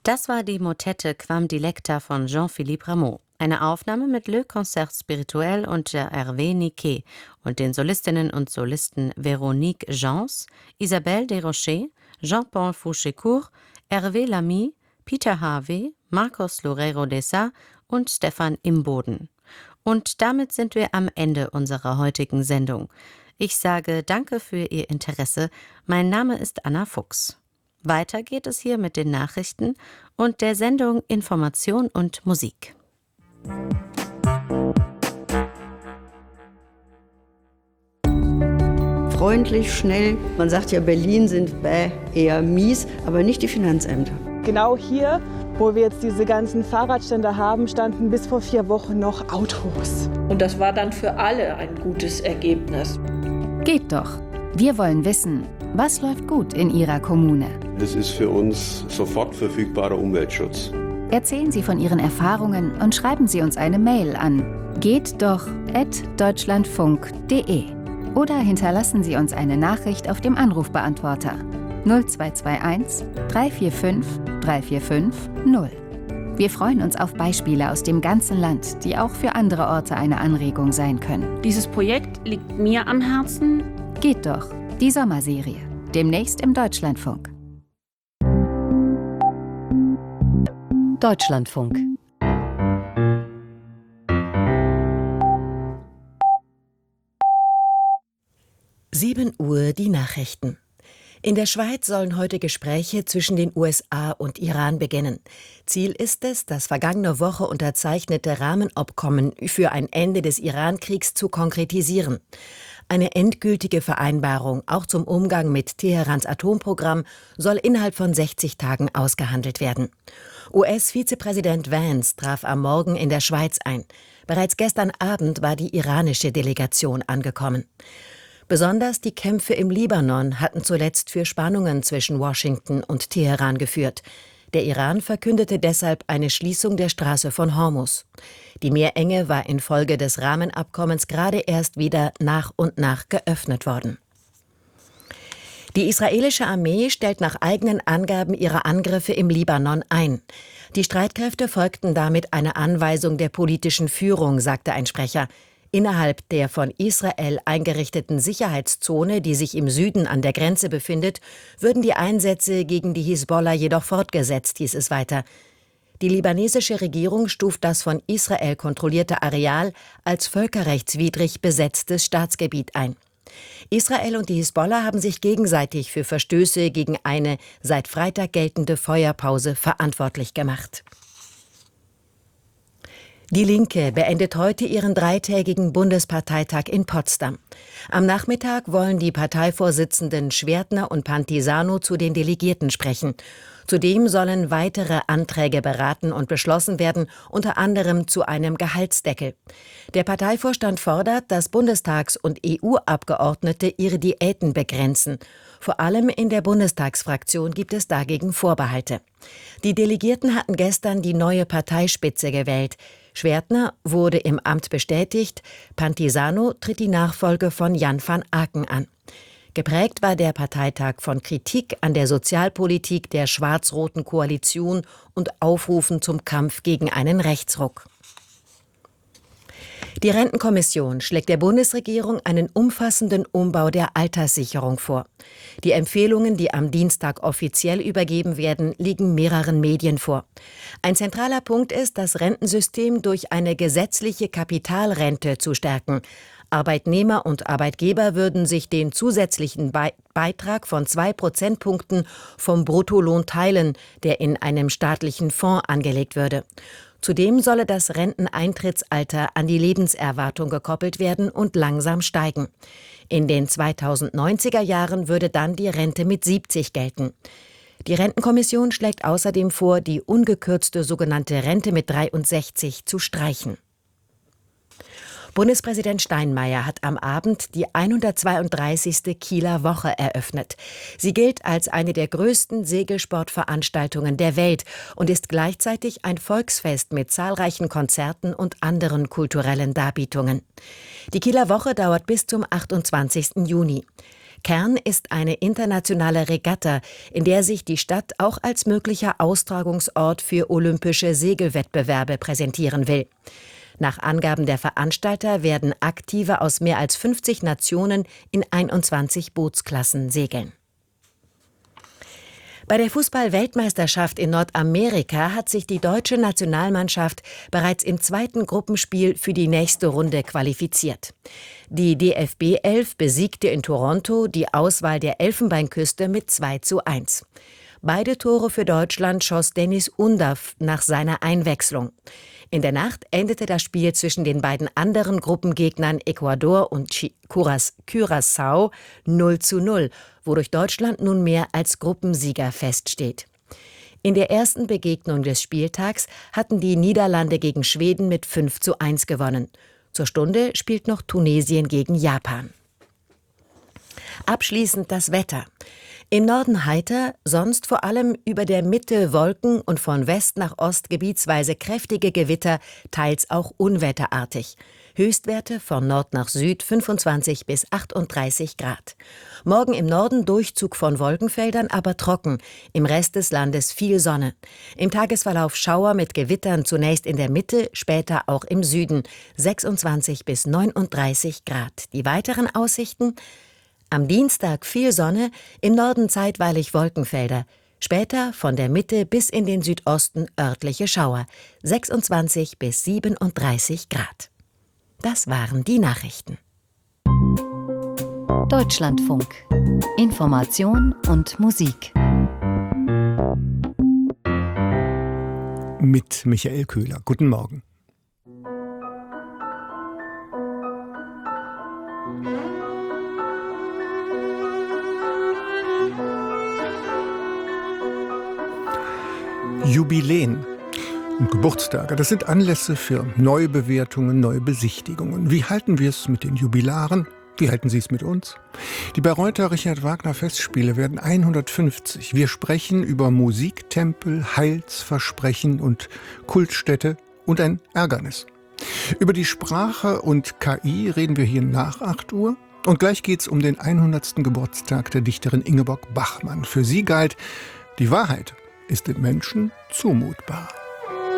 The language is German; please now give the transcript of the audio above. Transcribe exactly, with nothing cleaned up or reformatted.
Das war die Motette Quam Dilecta von Jean-Philippe Rameau. Eine Aufnahme mit Le Concert Spirituel unter Hervé Niquet und den Solistinnen und Solisten Véronique Jans, Isabelle Desrochers, Jean-Paul Fouchécourt, Hervé Lamy, Peter Harvey, Marcos Loureiro de Sá und Stefan Imboden. Und damit sind wir am Ende unserer heutigen Sendung. Ich sage danke für Ihr Interesse. Mein Name ist Anna Fuchs. Weiter geht es hier mit den Nachrichten und der Sendung Information und Musik. Freundlich, schnell. Man sagt ja, Berlin sind bäh, eher mies, aber nicht die Finanzämter. Genau hier, wo wir jetzt diese ganzen Fahrradständer haben, standen bis vor vier Wochen noch Autos. Und das war dann für alle ein gutes Ergebnis. Geht doch. Wir wollen wissen, was läuft gut in Ihrer Kommune? Das ist für uns sofort verfügbarer Umweltschutz. Erzählen Sie von Ihren Erfahrungen und schreiben Sie uns eine Mail an gehtdoch at deutschlandfunk punkt de oder hinterlassen Sie uns eine Nachricht auf dem Anrufbeantworter null zwei zwei eins drei vier fünf drei vier fünf null. Wir freuen uns auf Beispiele aus dem ganzen Land, die auch für andere Orte eine Anregung sein können. Dieses Projekt liegt mir am Herzen. Geht doch, die Sommerserie. Demnächst im Deutschlandfunk. Deutschlandfunk. sieben Uhr die Nachrichten. In der Schweiz sollen heute Gespräche zwischen den U S A und Iran beginnen. Ziel ist es, das vergangene Woche unterzeichnete Rahmenabkommen für ein Ende des Iran-Kriegs zu konkretisieren. Eine endgültige Vereinbarung, auch zum Umgang mit Teherans Atomprogramm, soll innerhalb von sechzig Tagen ausgehandelt werden. U S-Vizepräsident Vance traf am Morgen in der Schweiz ein. Bereits gestern Abend war die iranische Delegation angekommen. Besonders die Kämpfe im Libanon hatten zuletzt für Spannungen zwischen Washington und Teheran geführt. Der Iran verkündete deshalb eine Schließung der Straße von Hormuz. Die Meerenge war infolge des Rahmenabkommens gerade erst wieder nach und nach geöffnet worden. Die israelische Armee stellt nach eigenen Angaben ihre Angriffe im Libanon ein. Die Streitkräfte folgten damit einer Anweisung der politischen Führung, sagte ein Sprecher. Innerhalb der von Israel eingerichteten Sicherheitszone, die sich im Süden an der Grenze befindet, würden die Einsätze gegen die Hisbollah jedoch fortgesetzt, hieß es weiter. Die libanesische Regierung stuft das von Israel kontrollierte Areal als völkerrechtswidrig besetztes Staatsgebiet ein. Israel und die Hisbollah haben sich gegenseitig für Verstöße gegen eine seit Freitag geltende Feuerpause verantwortlich gemacht. Die Linke beendet heute ihren dreitägigen Bundesparteitag in Potsdam. Am Nachmittag wollen die Parteivorsitzenden Schwertner und Pantisano zu den Delegierten sprechen. Zudem sollen weitere Anträge beraten und beschlossen werden, unter anderem zu einem Gehaltsdeckel. Der Parteivorstand fordert, dass Bundestags- und E U-Abgeordnete ihre Diäten begrenzen. Vor allem in der Bundestagsfraktion gibt es dagegen Vorbehalte. Die Delegierten hatten gestern die neue Parteispitze gewählt. Schwertner wurde im Amt bestätigt, Pantisano tritt die Nachfolge von Jan van Aken an. Geprägt war der Parteitag von Kritik an der Sozialpolitik der schwarz-roten Koalition und Aufrufen zum Kampf gegen einen Rechtsruck. Die Rentenkommission schlägt der Bundesregierung einen umfassenden Umbau der Alterssicherung vor. Die Empfehlungen, die am Dienstag offiziell übergeben werden, liegen mehreren Medien vor. Ein zentraler Punkt ist, das Rentensystem durch eine gesetzliche Kapitalrente zu stärken. Arbeitnehmer und Arbeitgeber würden sich den zusätzlichen Be- Beitrag von zwei Prozentpunkten vom Bruttolohn teilen, der in einem staatlichen Fonds angelegt würde. Zudem solle das Renteneintrittsalter an die Lebenserwartung gekoppelt werden und langsam steigen. In den zweitausendneunziger Jahren würde dann die Rente mit siebzig gelten. Die Rentenkommission schlägt außerdem vor, die ungekürzte sogenannte Rente mit dreiundsechzig zu streichen. Bundespräsident Steinmeier hat am Abend die hundertzweiunddreißigste Kieler Woche eröffnet. Sie gilt als eine der größten Segelsportveranstaltungen der Welt und ist gleichzeitig ein Volksfest mit zahlreichen Konzerten und anderen kulturellen Darbietungen. Die Kieler Woche dauert bis zum achtundzwanzigsten Juni. Kern ist eine internationale Regatta, in der sich die Stadt auch als möglicher Austragungsort für olympische Segelwettbewerbe präsentieren will. Nach Angaben der Veranstalter werden Aktive aus mehr als fünfzig Nationen in einundzwanzig Bootsklassen segeln. Bei der Fußball-Weltmeisterschaft in Nordamerika hat sich die deutsche Nationalmannschaft bereits im zweiten Gruppenspiel für die nächste Runde qualifiziert. Die D F B elf besiegte in Toronto die Auswahl der Elfenbeinküste mit zwei zu eins. Beide Tore für Deutschland schoss Dennis Undaff nach seiner Einwechslung. In der Nacht endete das Spiel zwischen den beiden anderen Gruppengegnern Ecuador und Curaçao null zu null, wodurch Deutschland nunmehr als Gruppensieger feststeht. In der ersten Begegnung des Spieltags hatten die Niederlande gegen Schweden mit fünf zu eins gewonnen. Zur Stunde spielt noch Tunesien gegen Japan. Abschließend das Wetter. Im Norden heiter, sonst vor allem über der Mitte Wolken und von West nach Ost gebietsweise kräftige Gewitter, teils auch unwetterartig. Höchstwerte von Nord nach Süd fünfundzwanzig bis achtunddreißig Grad. Morgen im Norden Durchzug von Wolkenfeldern, aber trocken. Im Rest des Landes viel Sonne. Im Tagesverlauf Schauer mit Gewittern zunächst in der Mitte, später auch im Süden. sechsundzwanzig bis neununddreißig Grad. Die weiteren Aussichten: am Dienstag viel Sonne, im Norden zeitweilig Wolkenfelder. Später von der Mitte bis in den Südosten örtliche Schauer. sechsundzwanzig bis siebenunddreißig Grad. Das waren die Nachrichten. Deutschlandfunk. Information und Musik. Mit Michael Köhler. Guten Morgen. Jubiläen und Geburtstage, das sind Anlässe für Neubewertungen, neue Besichtigungen. Wie halten wir es mit den Jubilaren? Wie halten Sie es mit uns? Die Bayreuther Richard Wagner Festspiele werden hundertfünfzig. Wir sprechen über Musiktempel, Heilsversprechen und Kultstätte und ein Ärgernis. Über die Sprache und K I reden wir hier nach acht Uhr. Und gleich geht's um den hundertsten Geburtstag der Dichterin Ingeborg Bachmann. Für sie galt: die Wahrheit ist dem Menschen zumutbar.